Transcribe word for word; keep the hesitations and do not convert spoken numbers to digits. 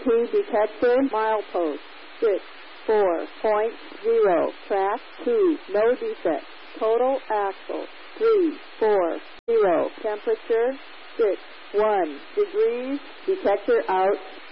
two detector, milepost six four point zero, track two, no defect, total axle three four zero, temperature six one degrees, detector out.